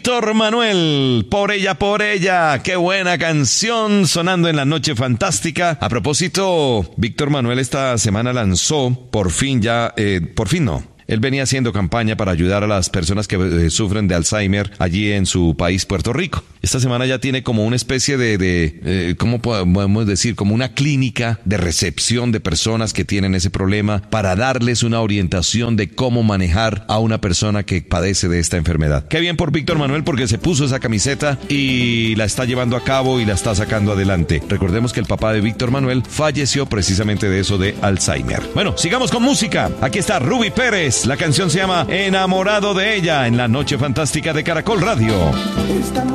Víctor Manuel, por ella, qué buena canción sonando en la noche fantástica. A propósito, Víctor Manuel esta semana lanzó, por fin no. Él venía haciendo campaña para ayudar a las personas que sufren de Alzheimer allí en su país, Puerto Rico. Esta semana ya tiene como una especie ¿cómo podemos decir? Como una clínica de recepción de personas que tienen ese problema para darles una orientación de cómo manejar a una persona que padece de esta enfermedad. Qué bien por Víctor Manuel porque se puso esa camiseta y la está llevando a cabo y la está sacando adelante. Recordemos que el papá de Víctor Manuel falleció precisamente de eso de Alzheimer. Bueno, sigamos con música. Aquí está Ruby Pérez. La canción se llama Enamorado de ella en la noche fantástica de Caracol Radio.